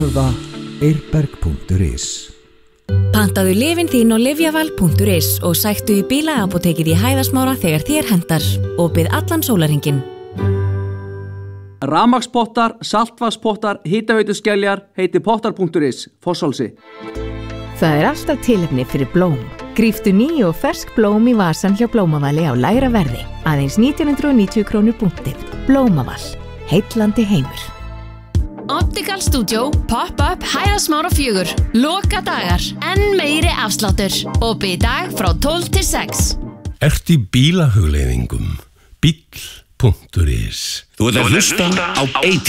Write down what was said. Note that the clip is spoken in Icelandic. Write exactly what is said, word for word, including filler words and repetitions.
eirberg punktur is. Pantaðu lyfin þín á lyfjaval punktur is og sæktu í bílaapótekið í Hæðasmára þegar þér hentar og bið allan sólarhringinn. Rafmagnspottar, saltvatnspottar, hitaveituskeljar heiti pottar punktur is, Fossálsi. Það er alltaf tilefni fyrir blóm. Gríftu ný og fersk blóm í vasan hjá Blómavali á lægra verði. Aðeins nítján hundruð og níutíu krónur punktið. Blómaval. Heillandi heimur. Optical Studio, Pop-up, Hæðasmára fjögur. Loka dagar, enn meiri afsláttur. Opið í dag frá tólf til sex. Ert í bílahugleiðingum. Bíll punktur is. Þú ert að hlusta á A T